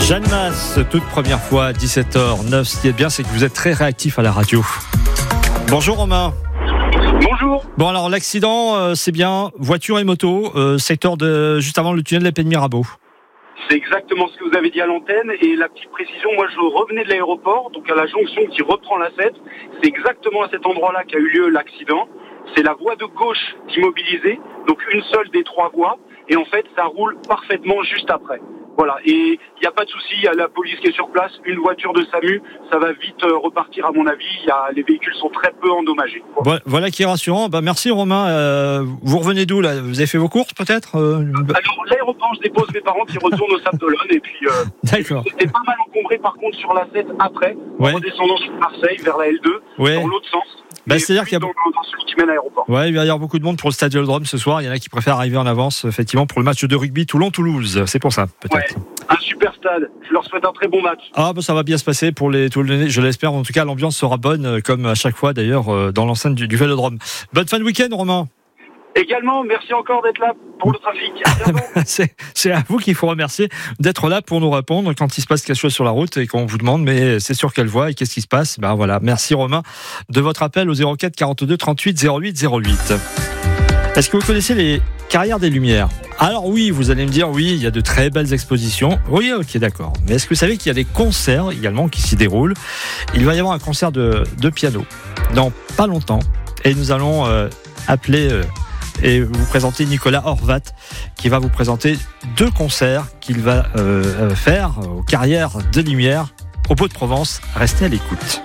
Jeanne Masse, toute première fois à 17h09. Ce qui est bien, c'est que vous êtes très réactif à la radio. Bonjour Romain. Bonjour. Bon alors l'accident, c'est bien voiture et moto, secteur de juste avant le tunnel d'Épée de Mirabeau. C'est exactement ce que vous avez dit à l'antenne. Et la petite précision, moi je revenais de l'aéroport, donc à la jonction qui reprend la 7. C'est exactement à cet endroit-là qu'a eu lieu l'accident. C'est la voie de gauche d'immobilisée, donc une seule des 3 voies. Et en fait, ça roule parfaitement juste après. Voilà, et il n'y a pas de souci, il y a la police qui est sur place, une voiture de SAMU, ça va vite repartir à mon avis, les véhicules sont très peu endommagés. Voilà qui est rassurant. Merci Romain, vous revenez d'où là ? Vous avez fait vos courses peut-être Alors l'aéroport, je dépose mes parents qui retournent au Sable d'Olonne et puis D'accord. C'était pas mal encombré par contre sur la 7 après, en redescendant sur Marseille vers la L2, dans l'autre sens. C'est-à-dire qu'il y a dans celui qui mène à l'aéroport. Ouais, il va y avoir beaucoup de monde pour le stade Vélodrome ce soir. Il y en a qui préfèrent arriver en avance, effectivement, pour le match de rugby Toulon-Toulouse. C'est pour ça, peut-être. Ouais, un super stade. Je leur souhaite un très bon match. Ça va bien se passer pour les Toulonnais. Je l'espère. En tout cas, l'ambiance sera bonne, comme à chaque fois d'ailleurs, dans l'enceinte du Vélodrome. Bonne fin de week-end, Romain. Également, merci encore d'être là pour le trafic. C'est à vous qu'il faut remercier d'être là pour nous répondre quand il se passe quelque chose sur la route et qu'on vous demande mais c'est sur quelle voie et qu'est-ce qui se passe. Voilà. Merci Romain de votre appel au 04 42 38 08 08. Est-ce que vous connaissez les Carrières des Lumières ? Alors oui, vous allez me dire oui, il y a de très belles expositions. Oui, ok, d'accord. Mais est-ce que vous savez qu'il y a des concerts également qui s'y déroulent ? Il va y avoir un concert de piano dans pas longtemps et nous allons appeler et vous présenter Nicolas Horvat qui va vous présenter 2 concerts qu'il va faire aux Carrières des Lumières. Propos de Provence, restez à l'écoute.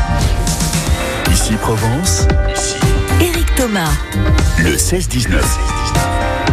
Ici Provence, Éric Thomas, le 16-19.